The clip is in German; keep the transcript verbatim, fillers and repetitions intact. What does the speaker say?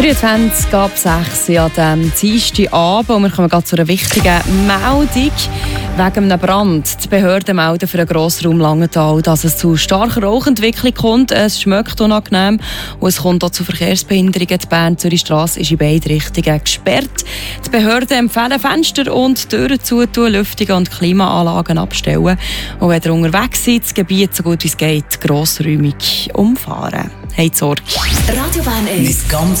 dreiundzwanzig ab sechs Uhr an diesem Dienstagabend. Und wir kommen gerade zu einer wichtigen Meldung. Wegen einem Brand. Die Behörden melden für den Grossraum Langenthal, dass es zu starker Rauchentwicklung kommt. Es schmeckt unangenehm und es kommt auch zu Verkehrsbehinderungen. Die Bern-Zürich-Strasse ist in beide Richtungen gesperrt. Die Behörden empfehlen Fenster und Türen zutun, Lüftungen und Klimaanlagen abstellen. Und wenn ihr unterwegs seid, das Gebiet so gut wie es geht grossräumig umfahren. Habt Sorge. Radio Bern ist